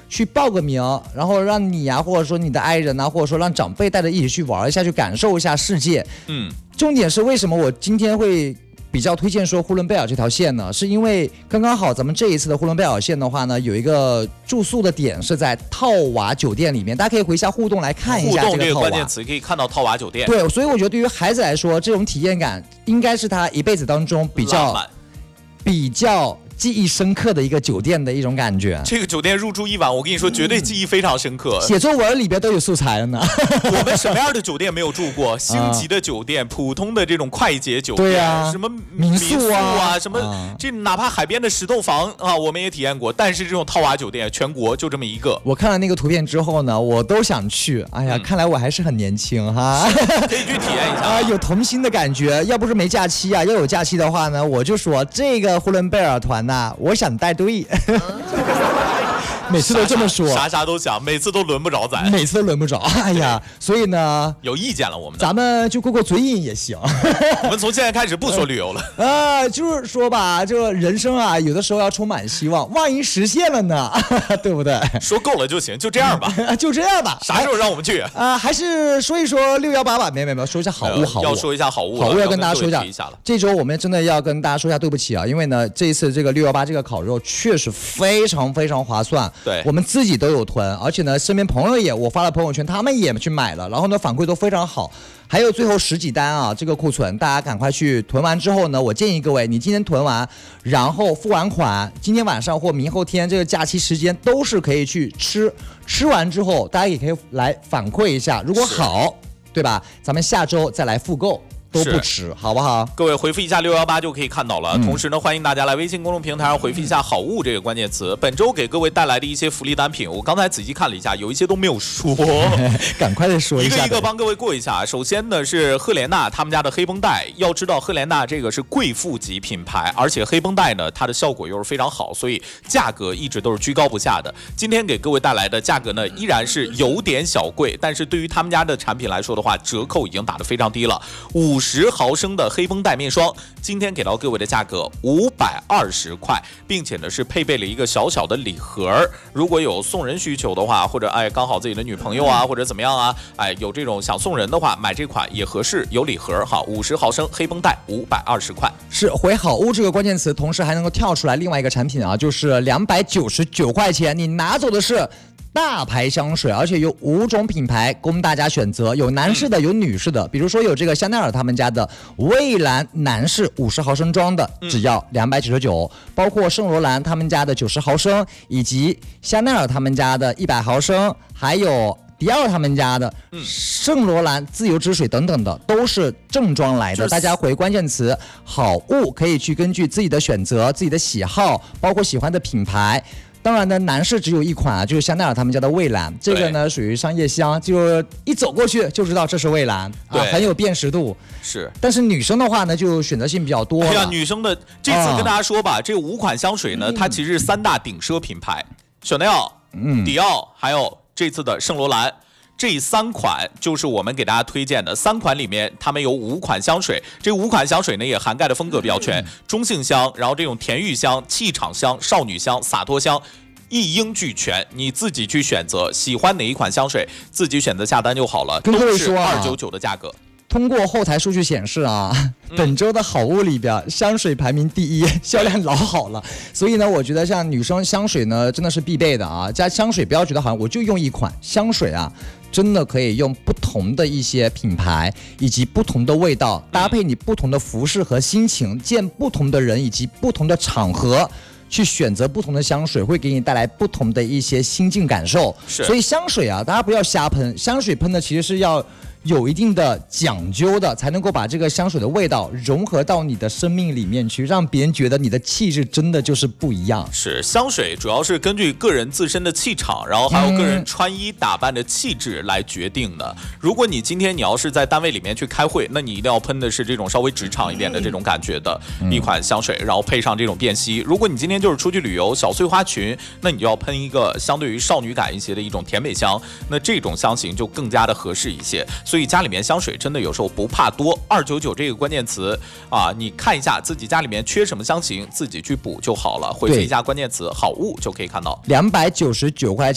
去报个名，然后让你呀，或者说你的爱人啊，或者说让长辈带着一起去玩一下，去感受一下世界。重点是为什么我今天会比较推荐说呼伦贝尔这条线呢？是因为刚刚好咱们这一次的呼伦贝尔线的话呢，有一个住宿的点是在套娃酒店里面，大家可以回一下互动来看一下这个套娃。互动这个关键词可以看到套娃酒店。 对，所以我觉得对于孩子来说，这种体验感应该是他一辈子当中比较记忆深刻的一个酒店的一种感觉。 这个酒店入住一晚，我跟你说，绝对记忆非常深刻。 写作文里边都有素材了呢。 我们什么样的酒店没有住过？星级的酒店，普通的这种快捷酒店， 对啊， 什么民宿啊， 什么这哪怕海边的石头房啊，我们也体验过。但是这种套娃酒店，全国就这么一个。 我看了那个图片之后呢，我都想去。哎呀，看来我还是很年轻哈， 可以去体验一下啊，有童心的感觉。要不是没假期啊，要有假期的话呢，我就说这个呼伦贝尔团呐，我想带队。每次都这么说， 啥都想，每次都轮不着咱， 每次都轮不着。哎呀，所以呢， 有意见了，我们咱们就过嘴瘾也行。 我们从现在开始不说旅游了。 就是说吧，就人生啊，有的时候要充满希望，万一实现了呢，对不对？ 说够了就行，就这样吧， 就这样吧。 啥时候让我们去啊？还是说一说618吧？没，说一下好物。 要说一下好物， 要跟大家说一下了。这周我们真的要跟大家说一下对不起啊，因为呢，这一次这个618这个烤肉确实非常非常划算。 对， 我们自己都有囤，而且呢，身边朋友我发了朋友圈，他们也去买了，然后呢，反馈都非常好。还有最后10几单啊，这个库存，大家赶快去囤完之后呢，我建议各位，你今天囤完，然后付完款，今天晚上或明后天这个假期时间都是可以去吃，吃完之后大家也可以来反馈一下，如果好，对吧？咱们下周再来复购。都不迟，好不好？ 各位回复一下618就可以看到了。同时呢，欢迎大家来微信公众平台上回复一下好物这个关键词。本周给各位带来的一些福利单品，我刚才仔细看了一下，有一些都没有说， 赶快的说一下， 一个一个帮各位过一下。首先呢是赫莲娜他们家的黑绷带，要知道赫莲娜这个是贵妇级品牌，而且黑绷带呢它的效果又是非常好，所以价格一直都是居高不下的。今天给各位带来的价格呢依然是有点小贵，但是对于他们家的产品来说的话，折扣已经打得非常低了。50毫升的黑绷带面霜，今天给到各位的价格520块，并且呢是配备了一个小小的礼盒。如果有送人需求的话，或者刚好自己的女朋友啊，或者怎么样啊，有这种想送人的话，买这款也合适，有礼盒哈。50毫升黑绷带520块， 是回好物这个关键词，同时还能够跳出来另外一个产品啊，就是299块钱，你拿走的是大牌香水，而且有5种品牌供大家选择，有男士的，有女士的。比如说有这个香奈儿他们家的蔚蓝男士50毫升装的，只要299，包括圣罗兰他们家的90毫升，以及香奈儿他们家的100毫升，还有迪奥他们家的圣罗兰自由之水等等的，都是正装来的。大家回关键词好物，可以去根据自己的选择、自己的喜好，包括喜欢的品牌。当然呢，男士只有一款啊，就是香奈儿他们家的蔚蓝，这个呢属于商业香，就一走过去就知道这是蔚蓝，很有辨识度。 是， 但是女生的话呢，就选择性比较多了。 对啊，女生的这次跟大家说吧，这5款香水呢，它其实是3大顶奢品牌，香奈儿、迪奥，还有这次的圣罗兰。这3款就是我们给大家推荐的3款里面，他们有5款香水。这5款香水呢也涵盖的风格比较全，中性香，然后这种甜玉香、气场香、少女香、洒脱香，一应俱全，你自己去选择，喜欢哪一款香水，自己选择下单就好了。 跟各位说 299的价格。 通过后台数据显示啊，本周的好物里边，香水排名第1，销量老好了。所以呢，我觉得像女生香水呢，真的是必备的啊。加香水不要觉得好像我就用一款香水啊，真的可以用不同的一些品牌以及不同的味道，搭配你不同的服饰和心情，见不同的人以及不同的场合。去选择不同的香水，会给你带来不同的一些心境感受。所以香水啊，大家不要瞎喷，香水喷的其实是要有一定的讲究的，才能够把这个香水的味道融合到你的生命里面去，让别人觉得你的气质真的就是不一样。 是，香水主要是根据个人自身的气场，然后还有个人穿衣打扮的气质来决定的。如果你今天你要是在单位里面去开会，那你一定要喷的是这种稍微职场一点的这种感觉的一款香水，然后配上这种辨析。如果你今天就是出去旅游小碎花裙，那你就要喷一个相对于少女感一些的一种甜美香，那这种香型就更加的合适一些。所以家里面香水真的有时候不怕多，299这个关键词啊，你看一下自己家里面缺什么香型，自己去补就好了。回复一下关键词好物就可以看到 299块钱。